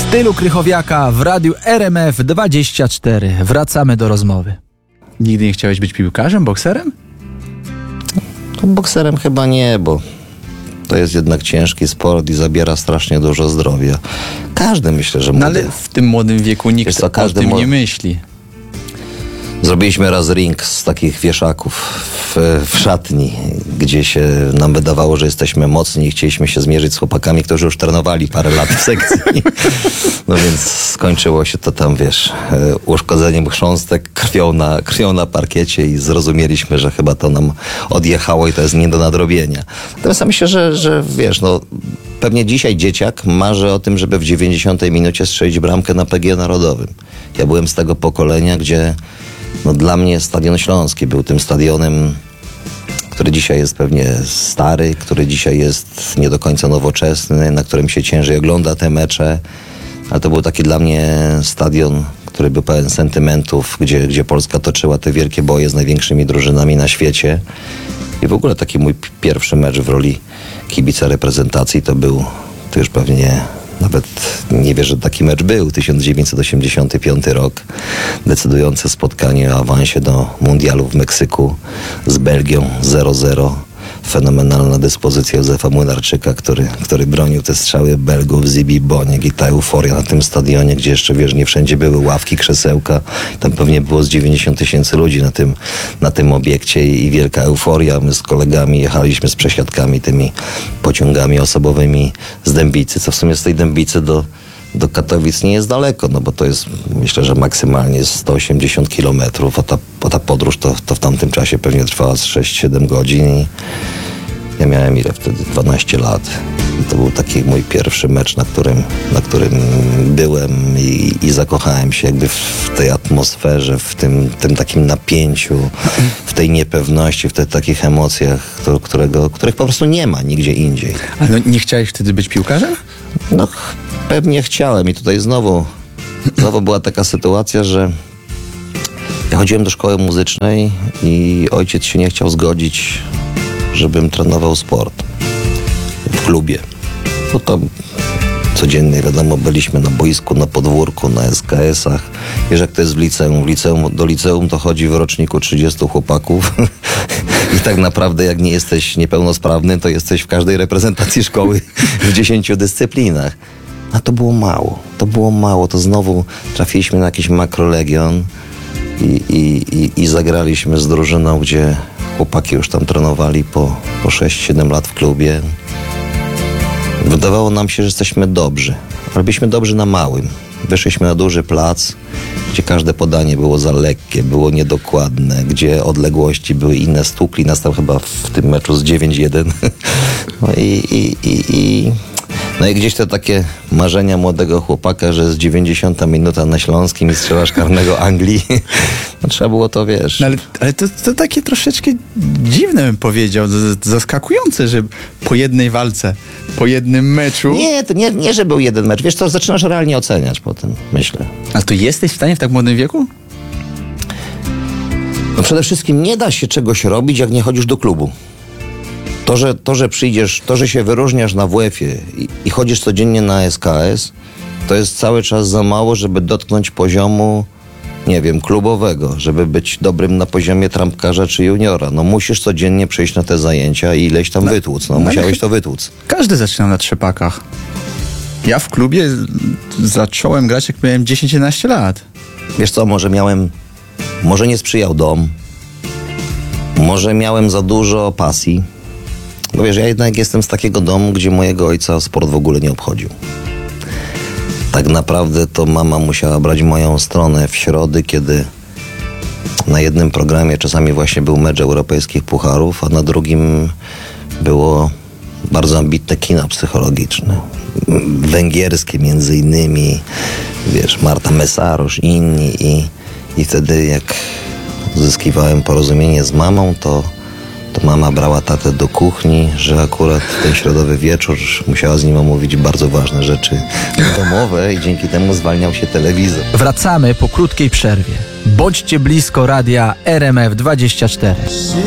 stylu Krychowiaka w radiu RMF24. Wracamy do rozmowy. Nigdy nie chciałeś być piłkarzem, bokserem? Bokserem chyba nie, bo to jest jednak ciężki sport i zabiera strasznie dużo zdrowia. Każdy, myślę, że No ale w tym młodym wieku nikt o tym nie myśli. Zrobiliśmy raz ring z takich wieszaków w szatni, gdzie się nam wydawało, że jesteśmy mocni i chcieliśmy się zmierzyć z chłopakami, którzy już trenowali parę lat w sekcji. No więc skończyło się to tam, uszkodzeniem chrząstek, krwią na parkiecie i zrozumieliśmy, że chyba to nam odjechało i to jest nie do nadrobienia. Natomiast ja myślę, że pewnie dzisiaj dzieciak marzy o tym, żeby w 90 minucie strzelić bramkę na PGE Narodowym. Ja byłem z tego pokolenia, gdzie dla mnie Stadion Śląski był tym stadionem, który dzisiaj jest pewnie stary, który dzisiaj jest nie do końca nowoczesny, na którym się ciężej ogląda te mecze, ale to był taki dla mnie stadion, który był pełen sentymentów, gdzie Polska toczyła te wielkie boje z największymi drużynami na świecie. I w ogóle taki mój pierwszy mecz w roli kibica reprezentacji to już pewnie nawet nie wierzę, że taki mecz był. 1985 rok. Decydujące spotkanie o awansie do mundialu w Meksyku z Belgią 0-0. Fenomenalna dyspozycja Józefa Młynarczyka, który bronił te strzały Belgów, Zibi Boniek i ta euforia na tym stadionie, gdzie jeszcze, nie wszędzie były ławki, krzesełka. Tam pewnie było z 90 000 ludzi na tym obiekcie i wielka euforia. My z kolegami jechaliśmy z przesiadkami tymi pociągami osobowymi z Dębicy, co w sumie z tej Dębicy do Katowic nie jest daleko, no bo to jest, myślę, że maksymalnie 180 kilometrów, a ta podróż to w tamtym czasie pewnie trwała 6-7 godzin i ja miałem wtedy 12 lat. I to był taki mój pierwszy mecz, na którym byłem i zakochałem się jakby w tej atmosferze, w tym takim napięciu, w tej niepewności, w tych takich emocjach, których po prostu nie ma nigdzie indziej. Ale nie chciałeś wtedy być piłkarzem? No, pewnie chciałem i tutaj znowu była taka sytuacja, że ja chodziłem do szkoły muzycznej i ojciec się nie chciał zgodzić, żebym trenował sport w klubie. Bo to codziennie, wiadomo, byliśmy na boisku, na podwórku, na SKS-ach. Wiesz, jak to jest w liceum. Do liceum to chodzi w roczniku 30 chłopaków i tak naprawdę jak nie jesteś niepełnosprawny, to jesteś w każdej reprezentacji szkoły w 10 dyscyplinach. A to było mało. To znowu trafiliśmy na jakiś makrolegion i zagraliśmy z drużyną, gdzie chłopaki już tam trenowali po 6-7 lat w klubie. Wydawało nam się, że jesteśmy dobrzy, ale byliśmy dobrzy na małym. Wyszliśmy na duży plac, gdzie każde podanie było za lekkie, było niedokładne, gdzie odległości były inne. Stukli nas tam chyba w tym meczu z 9-1. No i gdzieś to takie marzenia młodego chłopaka, że z 90 minuta na Śląskim i strzelasz karnego Anglii. No trzeba było to, wiesz. No ale to takie troszeczkę dziwne, bym powiedział, zaskakujące, że po jednej walce, po jednym meczu... Nie, to nie, że był jeden mecz. Wiesz co, zaczynasz realnie oceniać potem, myślę. A to jesteś w stanie w tak młodym wieku? No przede wszystkim nie da się czegoś robić, jak nie chodzisz do klubu. To, że przyjdziesz, to, że się wyróżniasz na WF-ie i chodzisz codziennie na SKS, to jest cały czas za mało, żeby dotknąć poziomu, nie wiem, klubowego, żeby być dobrym na poziomie trampkarza czy juniora. No musisz codziennie przyjść na te zajęcia i ileś tam wytłuc. No musiałeś to wytłuc. Każdy zaczyna na trzepakach. Ja w klubie zacząłem grać, jak miałem 10-11 lat. Wiesz co, może nie sprzyjał dom, może miałem za dużo pasji. Bo wiesz, ja jednak jestem z takiego domu, gdzie mojego ojca sport w ogóle nie obchodził. Tak naprawdę to mama musiała brać moją stronę w środy, kiedy na jednym programie czasami właśnie był mecz europejskich pucharów, a na drugim było bardzo ambitne kino psychologiczne. Węgierskie między innymi, wiesz, Marta Mesarosz i inni. I wtedy jak uzyskiwałem porozumienie z mamą, to mama brała tatę do kuchni, że akurat ten środowy wieczór musiała z nim omówić bardzo ważne rzeczy domowe i dzięki temu zwalniał się telewizor. Wracamy po krótkiej przerwie. Bądźcie blisko radia RMF24.